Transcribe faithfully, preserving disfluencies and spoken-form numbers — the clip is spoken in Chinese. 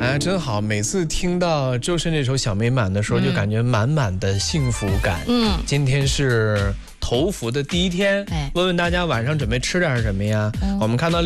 哎，真好！每次听到周深这首《小美满》的时候，就感觉满满的幸福感。嗯，今天是头伏的第一天，问问大家晚上准备吃点什么呀？我们看到